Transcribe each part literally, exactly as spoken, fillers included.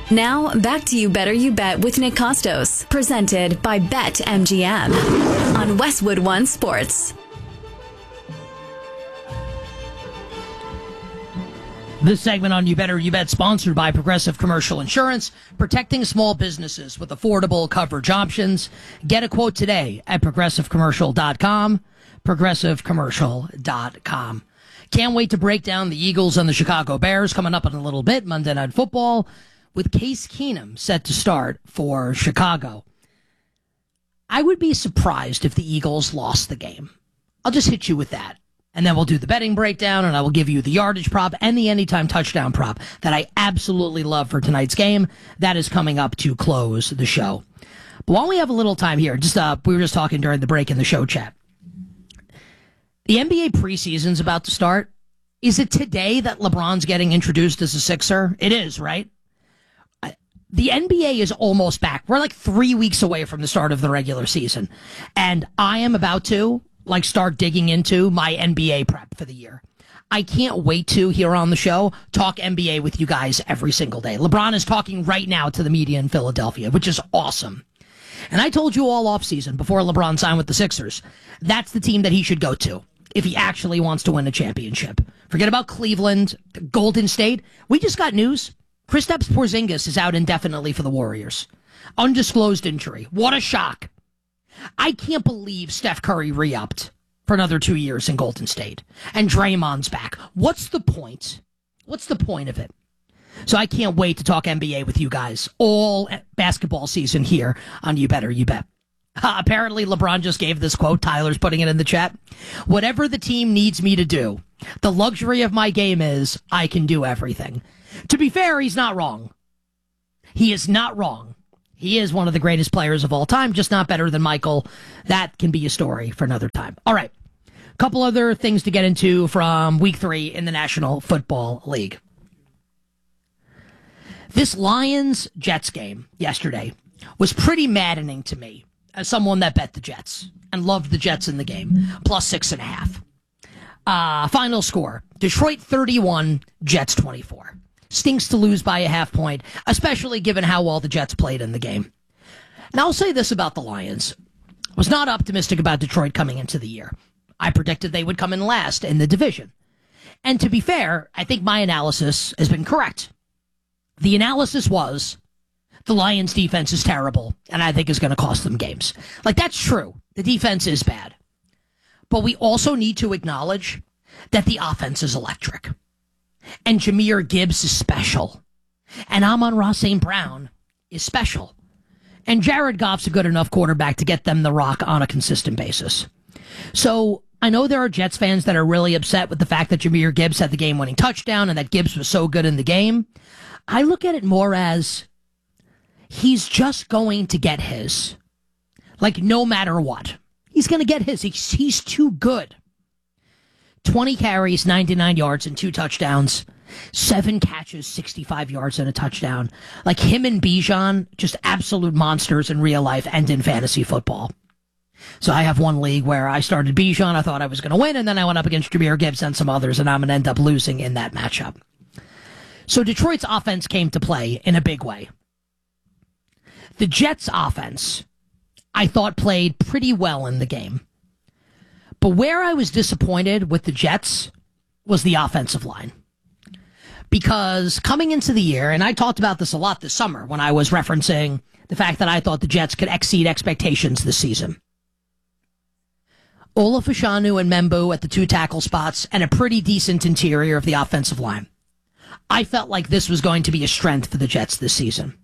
Now, back to You Better You Bet with Nick Costos, presented by BetMGM on Westwood One Sports. This segment on You Better You Bet sponsored by Progressive Commercial Insurance, protecting small businesses with affordable coverage options. Get a quote today at progressive commercial dot com, progressive commercial dot com. Can't wait to break down the Eagles and the Chicago Bears coming up in a little bit, Monday Night Football, with Case Keenum set to start for Chicago. I would be surprised if the Eagles lost the game. I'll just hit you with that. And then we'll do the betting breakdown, and I will give you the yardage prop and the anytime touchdown prop that I absolutely love for tonight's game. That is coming up to close the show. But while we have a little time here, just uh, we were just talking during the break in the show chat. The N B A preseason's about to start. Is it today that LeBron's getting introduced as a Sixer? It is, right? The N B A is almost back. We're like three weeks away from the start of the regular season. And I am about to... like start digging into my N B A prep for the year. I can't wait to, here on the show, talk N B A with you guys every single day. LeBron is talking right now to the media in Philadelphia, which is awesome. And I told you all offseason, before LeBron signed with the Sixers, that's the team that he should go to if he actually wants to win a championship. Forget about Cleveland, Golden State. We just got news. Kristaps Porzingis is out indefinitely for the Warriors. Undisclosed injury. What a shock. I can't believe Steph Curry re-upped for another two years in Golden State. And Draymond's back. What's the point? What's the point of it? So I can't wait to talk N B A with you guys all basketball season here on You Better You Bet. Uh, apparently, LeBron just gave this quote. Tyler's putting it in the chat. Whatever the team needs me to do, the luxury of my game is I can do everything. To be fair, he's not wrong. He is not wrong. He is one of the greatest players of all time, just not better than Michael. That can be a story for another time. All right. A couple other things to get into from week three in the National Football League. This Lions-Jets game yesterday was pretty maddening to me as someone that bet the Jets and loved the Jets in the game, plus six and a half. Uh, final score, Detroit thirty-one, Jets twenty-four. Stinks to lose by a half point, especially given how well the Jets played in the game. And I'll say this about the Lions. I was not optimistic about Detroit coming into the year. I predicted they would come in last in the division. And to be fair, I think my analysis has been correct. The analysis was the Lions' defense is terrible, and I think is going to cost them games. Like, that's true. The defense is bad. But we also need to acknowledge that the offense is electric. And Jahmyr Gibbs is special. And Amon-Ra Saint Brown is special. And Jared Goff's a good enough quarterback to get them the rock on a consistent basis. So I know there are Jets fans that are really upset with the fact that Jahmyr Gibbs had the game-winning touchdown and that Gibbs was so good in the game. I look at it more as he's just going to get his. Like, no matter what. He's going to get his. He's, he's too good. twenty carries, ninety-nine yards, and two touchdowns. Seven catches, sixty-five yards, and a touchdown. Like, him and Bijan, just absolute monsters in real life and in fantasy football. So I have one league where I started Bijan. I thought I was going to win, and then I went up against Jahmyr Gibbs and some others, and I'm going to end up losing in that matchup. So Detroit's offense came to play in a big way. The Jets' offense, I thought, played pretty well in the game. But where I was disappointed with the Jets was the offensive line. Because coming into the year, and I talked about this a lot this summer when I was referencing the fact that I thought the Jets could exceed expectations this season. Olaf Ashanu and Membu at the two tackle spots and a pretty decent interior of the offensive line. I felt like this was going to be a strength for the Jets this season.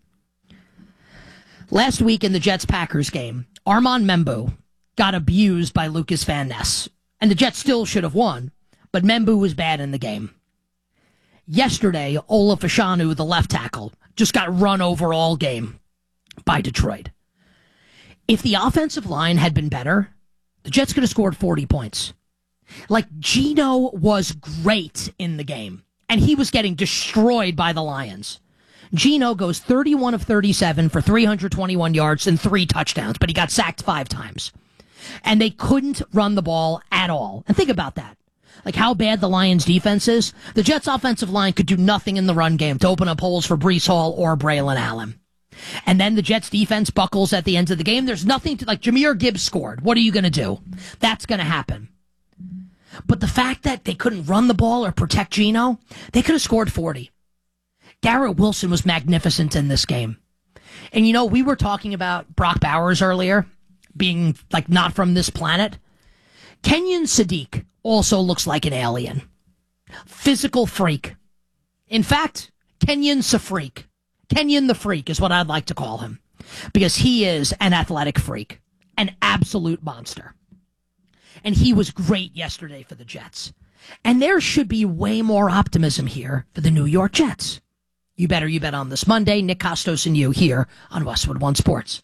Last week in the Jets-Packers game, Armand Membu got abused by Lucas Van Ness, and the Jets still should have won, but Membu was bad in the game. Yesterday, Olaf Ashanu, the left tackle, just got run over all game by Detroit. If the offensive line had been better, the Jets could have scored forty points. Like, Geno was great in the game, and he was getting destroyed by the Lions. Geno goes thirty-one of thirty-seven for three hundred twenty-one yards and three touchdowns, but he got sacked five times. And they couldn't run the ball at all. And think about that. like how bad the Lions defense is, the Jets offensive line could do nothing in the run game to open up holes for Breece Hall or Braylon Allen. And then the Jets defense buckles at the end of the game. There's nothing to, like, Jahmyr Gibbs scored. What are you going to do? That's going to happen. But the fact that they couldn't run the ball or protect Geno, they could have scored forty. Garrett Wilson was magnificent in this game. And, you know, we were talking about Brock Bowers earlier being, like, not from this planet. Kenyon Sadiq also looks like an alien. Physical freak. In fact, Kenyon's a freak. Kenyon the Freak is what I'd like to call him, because he is an athletic freak, an absolute monster. And he was great yesterday for the Jets. And there should be way more optimism here for the New York Jets. You better, you bet on this Monday. Nick Kostos and you here on Westwood One Sports.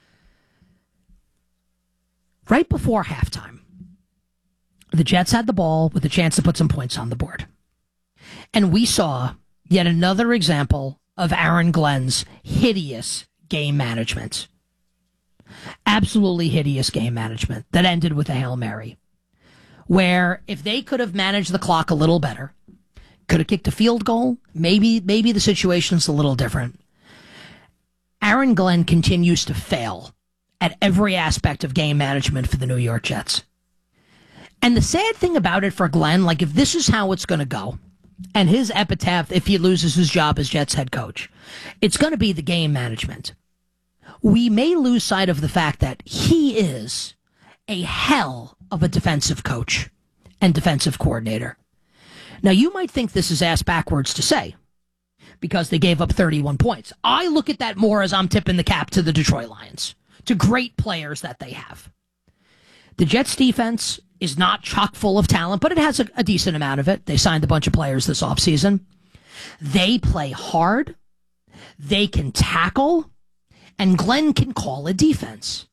Right before halftime, the Jets had the ball with a chance to put some points on the board. And we saw yet another example of Aaron Glenn's hideous game management. Absolutely hideous game management that ended with a Hail Mary. Where if they could have managed the clock a little better, could have kicked a field goal, maybe maybe the situation's a little different. Aaron Glenn continues to fail at every aspect of game management for the New York Jets. And the sad thing about it for Glenn, like if this is how it's going to go, and his epitaph, if he loses his job as Jets head coach, it's going to be the game management. We may lose sight of the fact that he is a hell of a defensive coach and defensive coordinator. Now, you might think this is ass backwards to say, because they gave up thirty-one points. I look at that more as I'm tipping the cap to the Detroit Lions, to great players that they have. The Jets defense is not chock full of talent, but it has a, a decent amount of it. They signed a bunch of players this offseason. They play hard. They can tackle. And Glenn can call a defense.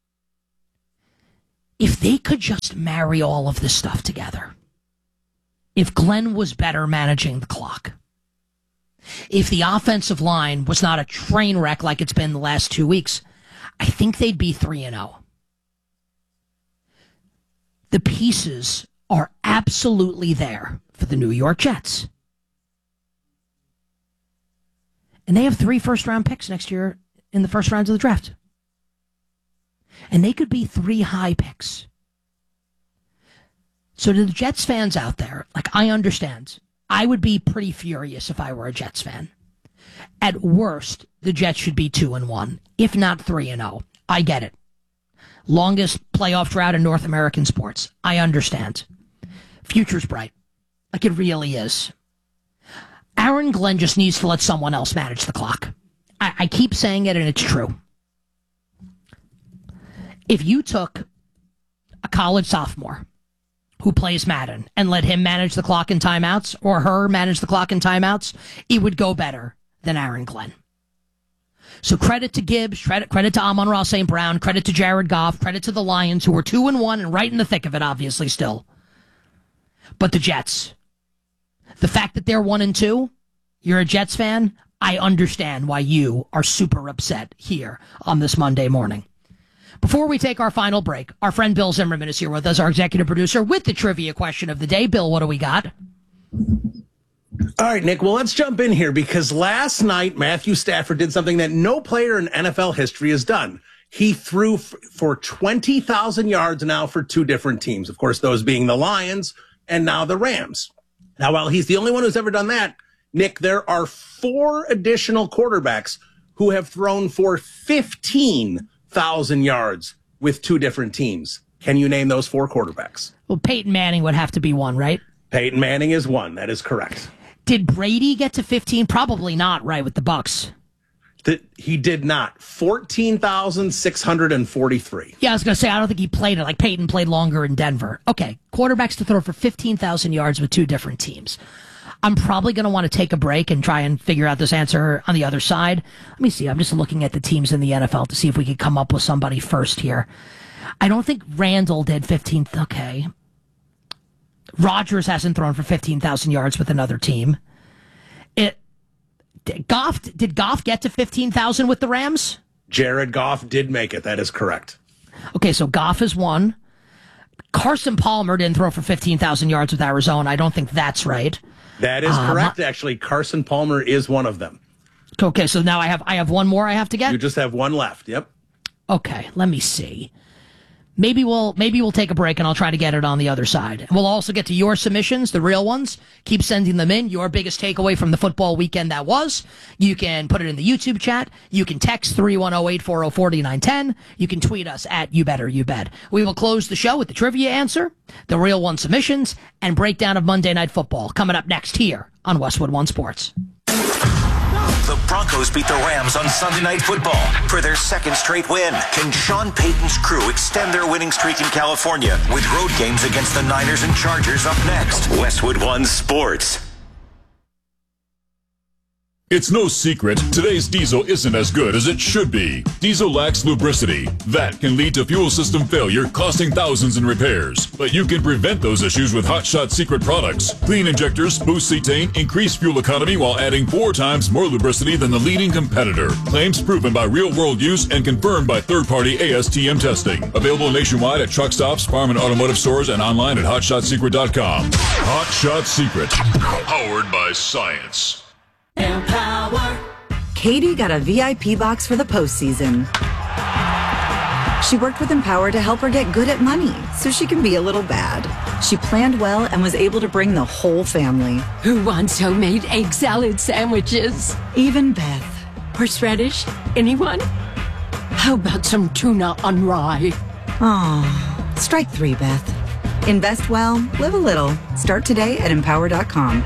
If they could just marry all of this stuff together. If Glenn was better managing the clock. If the offensive line was not a train wreck like it's been the last two weeks, I think they'd be three and oh. The pieces are absolutely there for the New York Jets. And they have three first-round picks next year in the first rounds of the draft. And they could be three high picks. So to the Jets fans out there, like, I understand. I would be pretty furious if I were a Jets fan. At worst, the Jets should be two and one, if not three and oh. I get it. Longest playoff drought in North American sports. I understand. Future's bright. Like it really is. Aaron Glenn just needs to let someone else manage the clock. I, I keep saying it, and it's true. If you took a college sophomore who plays Madden and let him manage the clock in timeouts, or her manage the clock in timeouts, it would go better than Aaron Glenn. So credit to Gibbs, credit, credit to Amon-Ra Saint Brown, credit to Jared Goff, credit to the Lions, who are two and one and right in the thick of it, obviously, still. But the Jets, the fact that they're one and two, you're a Jets fan, I understand why you are super upset here on this Monday morning. Before we take our final break, our friend Bill Zimmerman is here with us, our executive producer, with the trivia question of the day. Bill, what do we got? All right, Nick, well, let's jump in here, because last night Matthew Stafford did something that no player in N F L history has done. He threw f- for twenty thousand yards now for two different teams. Of course, those being the Lions and now the Rams. Now, while he's the only one who's ever done that, Nick, there are four additional quarterbacks who have thrown for fifteen thousand yards with two different teams. Can you name those four quarterbacks? Well, Peyton Manning would have to be one, right? Peyton Manning is one. That is correct. Did Brady get to fifteen? Probably not, right, with the Bucks. That he did not. fourteen thousand six hundred forty-three. Yeah, I was going to say, I don't think he played it. Like, Peyton played longer in Denver. Okay, quarterbacks to throw for fifteen thousand yards with two different teams. I'm probably going to want to take a break and try and figure out this answer on the other side. Let me see. I'm just looking at the teams in the N F L to see if we could come up with somebody first here. I don't think Randall did fifteen. Okay. Rodgers hasn't thrown for fifteen thousand yards with another team. It did Goff did Goff get to fifteen thousand with the Rams? Jared Goff did make it. That is correct. Okay, so Goff is one. Carson Palmer didn't throw for fifteen thousand yards with Arizona. I don't think that's right. That is Uh, correct, my- actually. Carson Palmer is one of them. Okay, so now I have I have one more I have to get? You just have one left. Yep. Okay, let me see. Maybe we'll maybe we'll take a break and I'll try to get it on the other side. We'll also get to your submissions, the real ones. Keep sending them in. Your biggest takeaway from the football weekend that was. You can put it in the YouTube chat. You can text three one zero, eight four zero, four nine one zero. You can tweet us at You Better You Bet. We will close the show with the trivia answer, the real one submissions, and breakdown of Monday Night Football coming up next here on Westwood One Sports. The Broncos beat the Rams on Sunday Night Football for their second straight win. Can Sean Payton's crew extend their winning streak in California with road games against the Niners and Chargers up next? Westwood One Sports. It's no secret, today's diesel isn't as good as it should be. Diesel lacks lubricity. That can lead to fuel system failure, costing thousands in repairs. But you can prevent those issues with Hot Shot Secret products. Clean injectors, boost cetane, increase fuel economy while adding four times more lubricity than the leading competitor. Claims proven by real-world use and confirmed by third-party A S T M testing. Available nationwide at truck stops, farm and automotive stores, and online at hot shot secret dot com. Hot Shot Secret. Powered by science. Empower. Katie got a V I P box for the postseason. She worked with Empower to help her get good at money so she can be a little bad. She planned well and was able to bring the whole family. Who wants homemade egg salad sandwiches? Even Beth. Horseradish? Anyone? How about some tuna on rye? Aw, strike three, Beth. Invest well, live a little. Start today at empower dot com.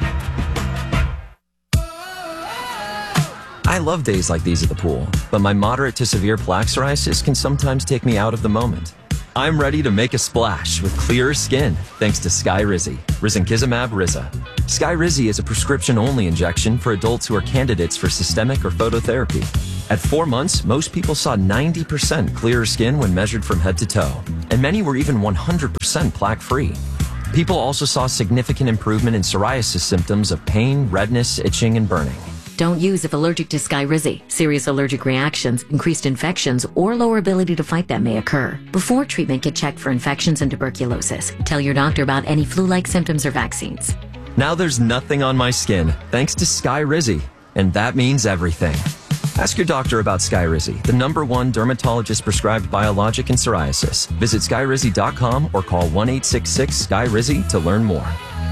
I love days like these at the pool, but my moderate to severe plaque psoriasis can sometimes take me out of the moment. I'm ready to make a splash with clearer skin thanks to Skyrizi, risankizumab Riza. Skyrizi is a prescription-only injection for adults who are candidates for systemic or phototherapy. At four months, most people saw ninety percent clearer skin when measured from head to toe, and many were even one hundred percent plaque-free. People also saw significant improvement in psoriasis symptoms of pain, redness, itching, and burning. Don't use if allergic to Skyrizi. Serious allergic reactions, increased infections, or lower ability to fight them may occur. Before treatment, get checked for infections and tuberculosis. Tell your doctor about any flu-like symptoms or vaccines. Now there's nothing on my skin thanks to Skyrizi, and that means everything. Ask your doctor about Skyrizi, the number one dermatologist-prescribed biologic in psoriasis. Visit skyrizi dot com or call one eight six six Sky Rizi to learn more.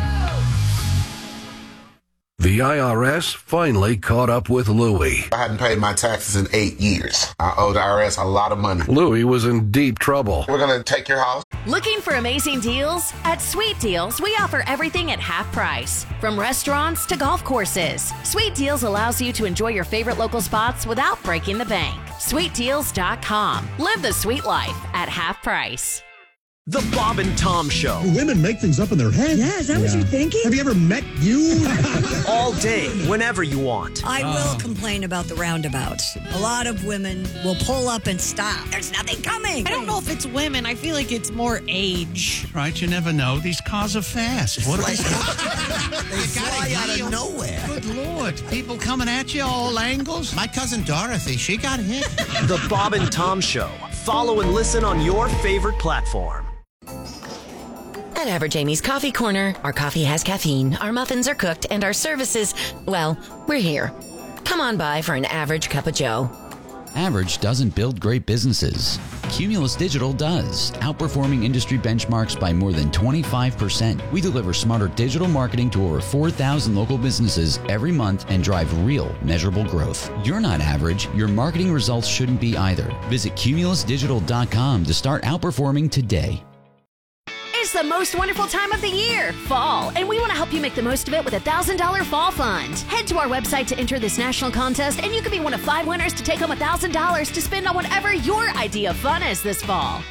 The I R S finally caught up with Louie. I hadn't paid my taxes in eight years. I owe the I R S a lot of money. Louie was in deep trouble. We're going to take your house. Looking for amazing deals? At Sweet Deals, we offer everything at half price. From restaurants to golf courses. Sweet Deals allows you to enjoy your favorite local spots without breaking the bank. sweet deals dot com. Live the sweet life at half price. The Bob and Tom Show. Women make things up in their head. Yeah, is that yeah. what you're thinking? Have you ever met you? All day, whenever you want. I will uh. complain about the roundabouts. A lot of women will pull up and stop. There's nothing coming. I don't know if it's women. I feel like it's more age. Right, you never know. These cars are fast. What they fly out of nowhere. Good Lord. People coming at you all angles. My cousin Dorothy, she got hit. The Bob and Tom Show. Follow and listen on your favorite platform. At Average Amy's Coffee Corner, our coffee has caffeine, our muffins are cooked, and our services, well, we're here. Come on by for an average cup of joe. Average doesn't build great businesses. Cumulus Digital does, outperforming industry benchmarks by more than twenty-five percent. We deliver smarter digital marketing to over four thousand local businesses every month and drive real, measurable growth. You're not average. Your marketing results shouldn't be either. Visit cumulus digital dot com to start outperforming today. It's the most wonderful time of the year, fall, and we want to help you make the most of it with a one thousand dollars Fall Fund. Head to our website to enter this national contest, and you could be one of five winners to take home one thousand dollars to spend on whatever your idea of fun is this fall.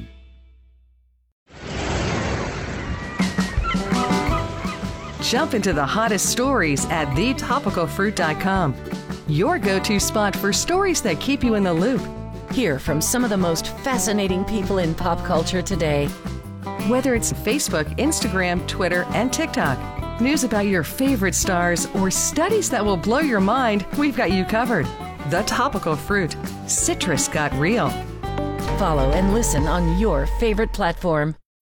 Jump into the hottest stories at the topical fruit dot com. Your go-to spot for stories that keep you in the loop. Hear from some of the most fascinating people in pop culture today. Whether it's Facebook, Instagram, Twitter, and TikTok, news about your favorite stars, or studies that will blow your mind, we've got you covered. The Topical Fruit. Citrus got real. Follow and listen on your favorite platform.